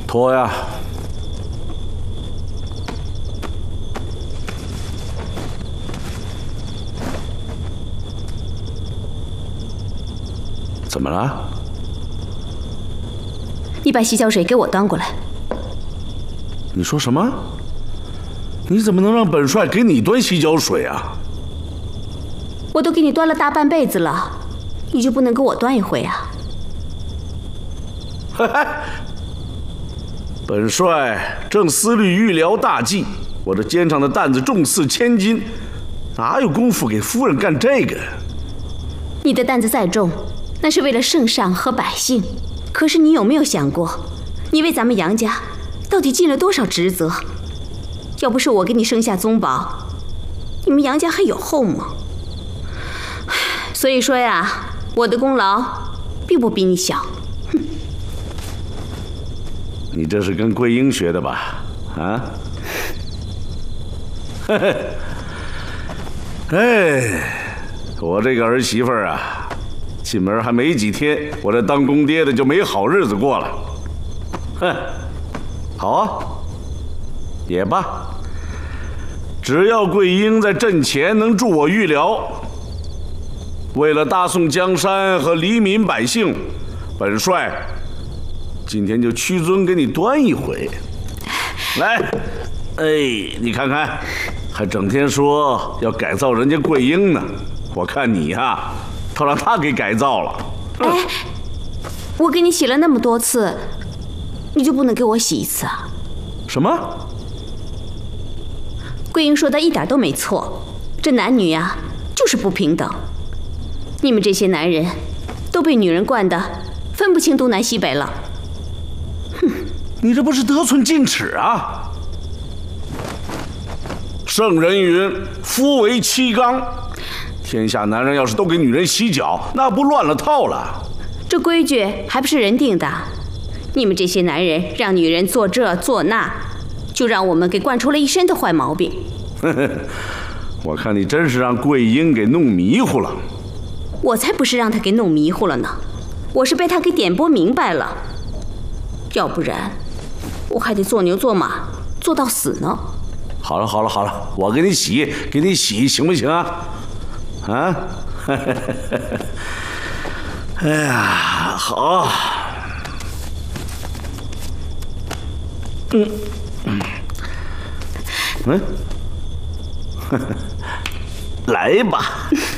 脱呀！怎么了？ 你把洗脚水给我端过来。 你说什么？你怎么能让本帅给你端洗脚水啊？ 我都给你端了大半辈子了，你就不能给我端一回啊？ 本帅正思虑预疗大计，我这肩上的担子重似千斤，哪有功夫给夫人干这个？ 你的担子再重，那是为了圣上和百姓。可是你有没有想过，你为咱们杨家到底尽了多少职责？要不是我给你生下宗宝，你们杨家还有后吗？所以说呀，我的功劳并不比你小。哼！ 你这是跟桂英学的吧？啊？哎，我这个儿媳妇儿啊，进门还没几天，我这当公爹的就没好日子过了。哼，好啊，也罢，只要桂英在阵前能助我预疗，为了大宋江山和黎民百姓，本帅今天就屈尊给你端一回。来，哎，你看看，还整天说要改造人家桂英呢，我看你呀，倒让他给改造了。 哎，我给你洗了那么多次，你就不能给我洗一次啊？ 什么？ 桂英说的一点都没错，这男女呀就是不平等。你们这些男人都被女人惯得分不清东南西北了。 哼，你这不是得寸进尺啊！圣人云：“夫为妻纲。”天下男人要是都给女人洗脚，那不乱了套了？ 这规矩还不是人定的？你们这些男人让女人做这做那，就让我们给惯出了一身的坏毛病。 我看你真是让桂英给弄迷糊了。 我才不是让她给弄迷糊了呢，我是被她给点拨明白了。要不然，我还得做牛做马做到死呢。 好了好了好了，我给你洗，行不行啊？啊？哎呀，好。来吧。